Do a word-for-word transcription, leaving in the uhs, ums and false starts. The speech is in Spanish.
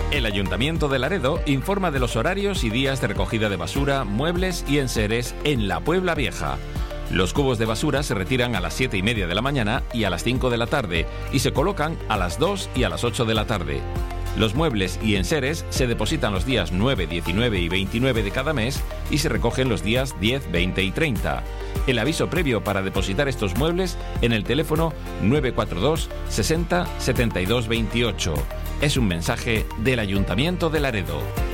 El Ayuntamiento de Laredo informa de los horarios y días de recogida de basura, muebles y enseres en la Puebla Vieja. Los cubos de basura se retiran a las siete y media de la mañana y a las cinco de la tarde y se colocan a las dos y a las ocho de la tarde. Los muebles y enseres se depositan los días nueve, diecinueve y veintinueve de cada mes y se recogen los días diez, veinte y treinta. El aviso previo para depositar estos muebles en el teléfono nueve cuatro dos sesenta setenta y dos veintiocho. Es un mensaje del Ayuntamiento de Laredo.